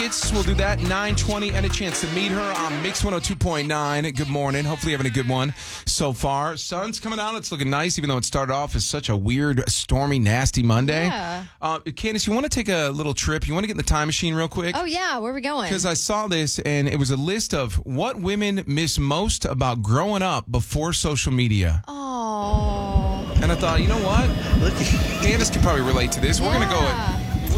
We'll do that 9:20 and a chance to meet her on Mix 102.9. Good morning. Hopefully having a good one so far. Sun's coming out. It's looking nice, even though it started off as such a weird, stormy, nasty Monday. Yeah. Candace, you want to take a little trip? You want to get in the time machine real quick? Oh, yeah. Where are we going? Because I saw this, and it was a list of what women miss most about growing up before social media. Oh. And I thought, you know what? Candace can probably relate to this. We're going to go at...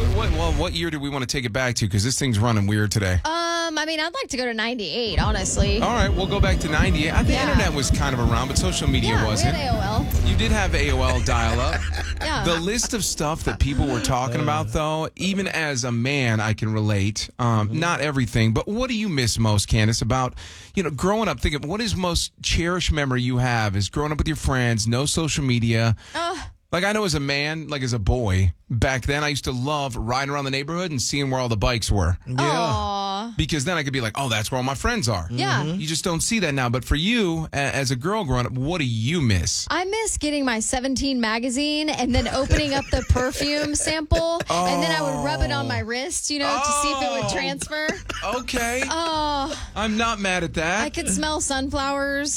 What year do we want to take it back to? Because this thing's running weird today. I'd like to go to 98, honestly. All right, we'll go back to 98. The internet was kind of around, but social media wasn't. We had AOL. You did have AOL dial-up. Yeah. The list of stuff that people were talking about, though, even as a man, I can relate. Not everything, but what do you miss most, Candace, about, growing up? Think of what is most cherished memory you have is growing up with your friends, no social media. Like, I know as a man, like as a boy, back then I used to love riding around the neighborhood and seeing where all the bikes were. Yeah. Aww. Because then I could be like, oh, that's where all my friends are. Yeah. You just don't see that now. But for you, as a girl growing up, what do you miss? I miss getting my 17 magazine and then opening up the perfume sample. And then I would rub it on my wrist, to see if it would transfer. Okay. Oh. I'm not mad at that. I could smell sunflowers.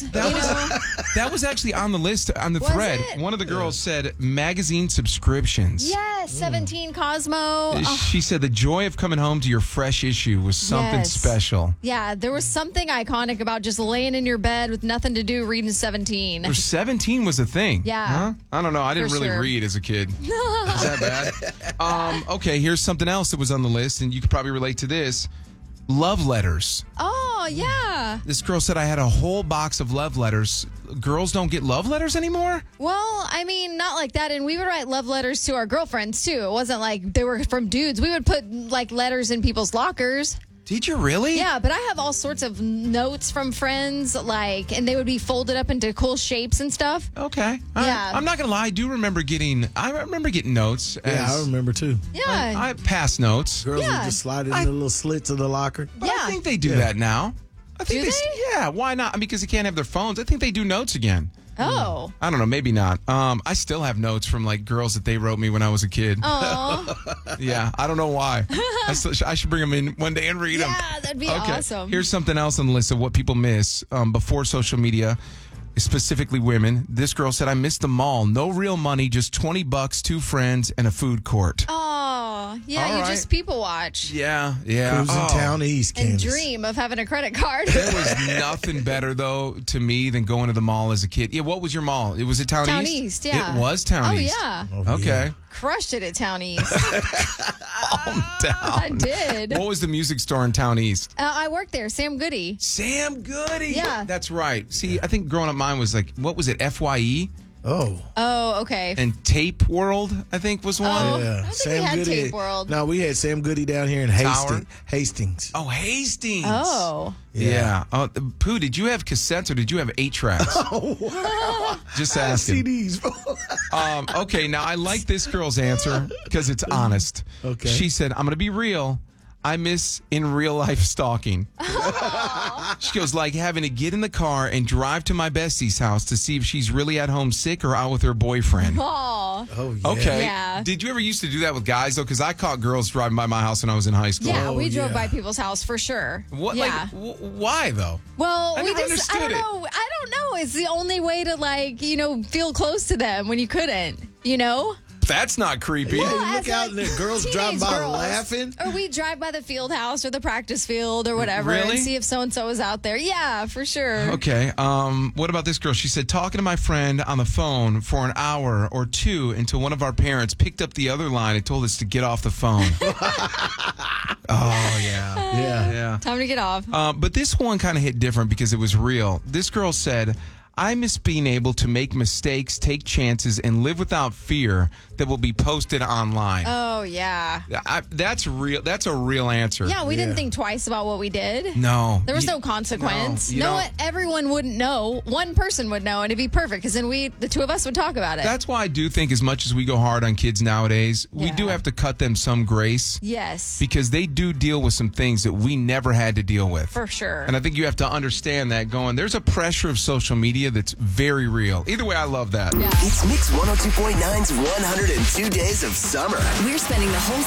That was actually on the list, on the thread. It? One of the girls said magazine subscriptions. Yes, 17 Cosmo. She said the joy of coming home to your fresh issue was something special. Yeah, there was something iconic about just laying in your bed with nothing to do reading 17. 17 was a thing. Yeah. Huh? I don't know. I didn't really sure. read as a kid. Is that bad? Okay, here's something else that was on the list, and you could probably relate to this. Love letters. Oh, yeah. This girl said I had a whole box of love letters. Girls don't get love letters anymore? Well, not like that. And we would write love letters to our girlfriends, too. It wasn't like they were from dudes. We would put, letters in people's lockers. Did you really? Yeah, but I have all sorts of notes from friends, and they would be folded up into cool shapes and stuff. Okay. Yeah. I'm not going to lie. I remember getting notes. I remember, too. Yeah. I passed notes. Girls would just slide it in the little slits of the locker. But I think they do that now. I think do they? Yeah, why not? Because they can't have their phones. I think they do notes again. Oh. I don't know. Maybe not. I still have notes from girls that they wrote me when I was a kid. Oh. Yeah, I don't know why. I should bring them in one day and read them. Yeah, that'd be awesome. Here's something else on the list of what people miss before social media, specifically women. This girl said, I miss the mall. No real money, just $20, 2 friends, and a food court. Oh, yeah, All you right. just people watch. Yeah. Cruising Town East, And Kansas. dream of having a credit card. There was nothing better, though, to me than going to the mall as a kid. Yeah, what was your mall? Was it Town East? Town East, yeah. It was Town East. Yeah. Okay. Crushed it at Town East. Down. I did. What was the music store in Town East? I worked there, Sam Goody. Sam Goody. Yeah. That's right. See, I think growing up mine was what was it, FYE? Oh, okay. And Tape World, I think, was one. Oh. Yeah. I don't think we had Tape World. No, we had Sam Goody down here in Hastings. Oh, Hastings. Oh. Yeah. Pooh, did you have cassettes or did you have 8 tracks? Oh, wow. Just asking. CDs. Okay, now I like this girl's answer because it's honest. Okay. She said, I'm going to be real. I miss in real life stalking. She goes, like having to get in the car and drive to my bestie's house to see if she's really at home sick or out with her boyfriend. Oh. Oh, yeah. Okay. Yeah. Did you ever used to do that with guys, though? Because I caught girls driving by my house when I was in high school. Yeah, we drove yeah. by people's house for sure. What? Yeah. Why, though? Well, I we never just, I understood don't know. I don't know. It's the only way to feel close to them when you couldn't, That's not creepy. Yeah, you as, look out and the girls driving teenage by girls. laughing. Or we drive by the field house or the practice field or whatever Really? and see if so-and-so is out there. Yeah, for sure. Okay. What about this girl? She said, talking to my friend on the phone for an hour or 2 until one of our parents picked up the other line and told us to get off the phone. Oh, yeah. Yeah. Time to get off. But this one kind of hit different because it was real. This girl said, I miss being able to make mistakes, take chances, and live without fear that will be posted online. Oh, yeah. That's real. That's a real answer. Yeah, we didn't think twice about what we did. No. There was no consequence. you don't. Everyone wouldn't know. One person would know, and it'd be perfect, because then the 2 of us would talk about it. That's why I do think as much as we go hard on kids nowadays, we do have to cut them some grace. Yes. Because they do deal with some things that we never had to deal with. For sure. And I think you have to understand that there's a pressure of social media that's very real. Either way, I love that. Yeah. It's Mix 102.9's 102 Days of Summer. We're spending the whole